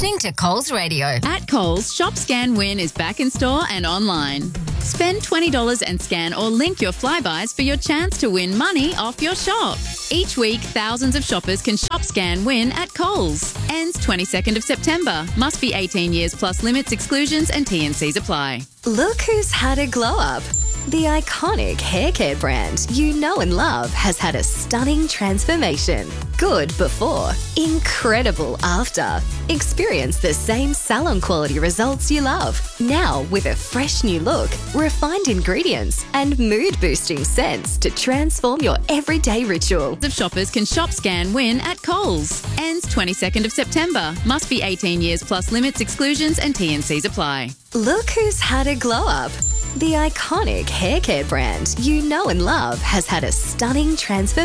listening to Coles Radio. At Coles, Shop Scan Win is back in store and online. Spend $20 and scan or link your Flybuys for your chance to win money off your shop. Each week, thousands of shoppers can Shop Scan Win at Coles. Ends 22nd of September. Must be 18 years plus limits, exclusions and T&Cs apply. Look who's had a glow up. The iconic hair care brand you know and love has had a stunning transformation. Good before, incredible after. Experience the same salon quality results you love. Now with a fresh new look, refined ingredients and mood boosting scents to transform your everyday ritual. Of shoppers can Shop Scan Win at Coles. Ends 22nd of September. Must be 18 years plus limits, exclusions and T&Cs apply. Look who's had a glow up. The iconic hair care brand you know and love has had a stunning transformation.